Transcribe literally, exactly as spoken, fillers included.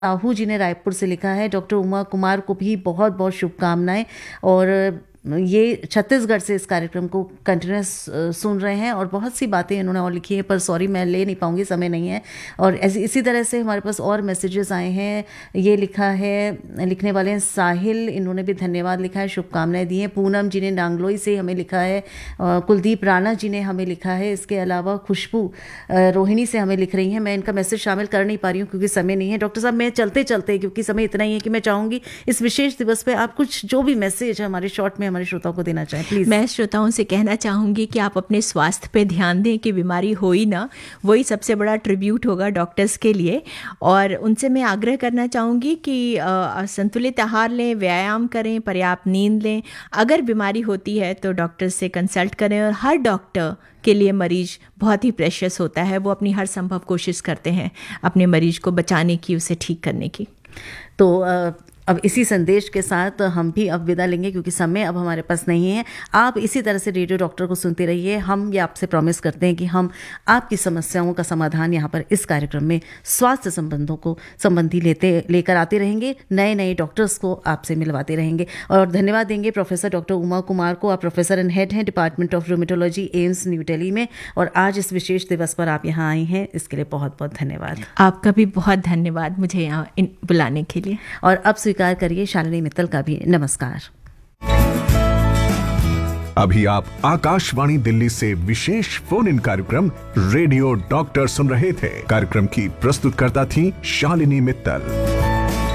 साहू जी ने रायपुर से लिखा है, डॉक्टर उमा कुमार को भी बहुत बहुत शुभकामनाएं। और ये छत्तीसगढ़ से इस कार्यक्रम को कंटिन्यूस सुन रहे हैं और बहुत सी बातें इन्होंने और लिखी है, पर सॉरी मैं ले नहीं पाऊंगी, समय नहीं है। और ऐसी इसी तरह से हमारे पास और मैसेजेस आए हैं। ये लिखा है, लिखने वाले हैं साहिल, इन्होंने भी धन्यवाद लिखा है, शुभकामनाएं दी हैं। पूनम जी ने नांगलोई से हमें लिखा है, कुलदीप राणा जी ने हमें लिखा है। इसके अलावा खुशबू रोहिणी से हमें लिख रही हैं। मैं इनका मैसेज शामिल कर नहीं पा रही हूँ क्योंकि समय नहीं है। डॉक्टर साहब, मैं चलते चलते, क्योंकि समय इतना ही है कि मैं चाहूँगी इस विशेष दिवस पर आप कुछ जो भी मैसेज है हमारे शॉर्ट में हमारे श्रोताओं को देना चाहें, प्लीज। मैं श्रोताओं से कहना चाहूँगी कि आप अपने स्वास्थ्य पे ध्यान दें कि बीमारी हो ही ना, वही सबसे बड़ा ट्रिब्यूट होगा डॉक्टर्स के लिए। और उनसे मैं आग्रह करना चाहूँगी कि संतुलित आहार लें, व्यायाम करें, पर्याप्त नींद लें। अगर बीमारी होती है तो डॉक्टर से कंसल्ट करें। और हर डॉक्टर के लिए मरीज बहुत ही प्रेशियस होता है, वो अपनी हर संभव कोशिश करते हैं अपने मरीज को बचाने की, उसे ठीक करने की। तो आ... अब इसी संदेश के साथ हम भी अब विदा लेंगे क्योंकि समय अब हमारे पास नहीं है। आप इसी तरह से रेडियो डॉक्टर को सुनते रहिए। हम ये आपसे प्रॉमिस करते हैं कि हम आपकी समस्याओं का समाधान यहाँ पर इस कार्यक्रम में स्वास्थ्य संबंधों को संबंधी लेते लेकर आते रहेंगे, नए नए डॉक्टर्स को आपसे मिलवाते रहेंगे। और धन्यवाद देंगे प्रोफेसर डॉक्टर उमा कुमार को। आप प्रोफेसर एंड हेड हैं department of rheumatology, AIIMS new Delhi में, और आज इस विशेष दिवस पर आप यहाँ आए हैं, इसके लिए बहुत बहुत धन्यवाद। आपका भी बहुत धन्यवाद मुझे यहाँ बुलाने के लिए। और अब स्वीकार करिए शालिनी मित्तल का भी नमस्कार। अभी आप आकाशवाणी दिल्ली से विशेष फोन इन कार्यक्रम रेडियो डॉक्टर सुन रहे थे। कार्यक्रम की प्रस्तुतकर्ता थी शालिनी मित्तल।